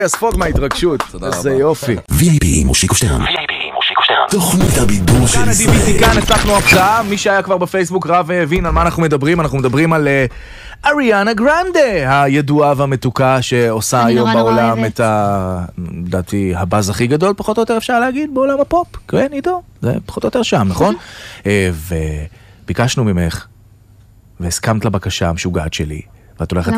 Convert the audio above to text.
אספוג מההתרגשות, איזה יופי. VIP מושיקו שטרן. תוכנית הבידור של ישראל. כאן הצלחנו הפתעה, מי שהיה כבר בפייסבוק רב והבין על מה אנחנו מדברים. אנחנו מדברים על אריאנה גרנדה, הידועה והמתוקה שעושה היום בעולם את לדעתי הבאז הכי גדול, פחות או יותר אפשר להגיד, בעולם הפופ. כן, עידו, זה פחות או יותר שם, נכון? וביקשנו ממך, והסכמת לבקשה המשוגעת שלי, ואת הולכת